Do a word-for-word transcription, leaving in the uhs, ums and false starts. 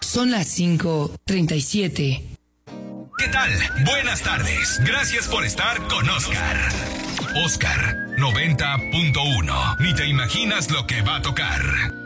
Son las cinco treinta y siete. ¿Qué tal? Buenas tardes. Gracias por estar con Oscar. Oscar noventa punto uno. Ni te imaginas lo que va a tocar.